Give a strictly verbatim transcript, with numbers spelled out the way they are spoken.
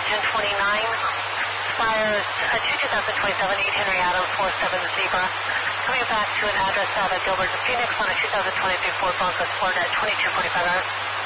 ten twenty-nine. Fires uh, two two thousand twenty-seven, eight Henry Adams, four seven Zebra. Coming back to an address out of Gilbert, Phoenix on a two thousand twenty-three Ford Bronco Sport at twenty-two forty-five hours.